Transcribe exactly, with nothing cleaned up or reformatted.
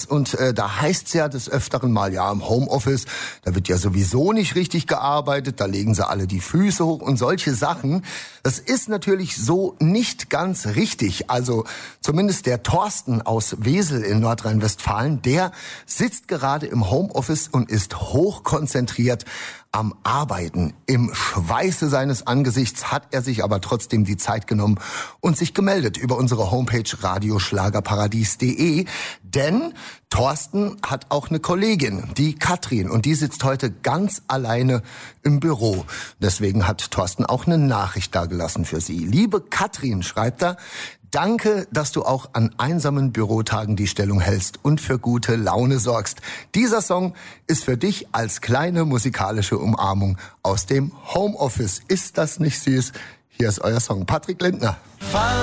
Homeoffice und äh, da heißt's ja des Öfteren mal, ja, im Homeoffice, da wird ja sowieso nicht richtig gearbeitet, da legen sie alle die Füße hoch und solche Sachen. Das ist natürlich so nicht ganz richtig. Also zumindest der Thorsten aus Wesel in Nordrhein-Westfalen, der sitzt gerade im Homeoffice und ist hochkonzentriert am Arbeiten. Im Schweiße seines Angesichts hat er sich aber trotzdem die Zeit genommen und sich gemeldet über unsere Homepage radioschlagerparadies punkt de. Denn Thorsten hat auch eine Kollegin, die Katrin, und die sitzt heute ganz alleine im Büro. Deswegen hat Thorsten auch eine Nachricht dagelassen für sie. Liebe Katrin, schreibt er, danke, dass du auch an einsamen Bürotagen die Stellung hältst und für gute Laune sorgst. Dieser Song ist für dich als kleine musikalische Umarmung aus dem Homeoffice. Ist das nicht süß? Hier ist euer Song. Patrick Lindner.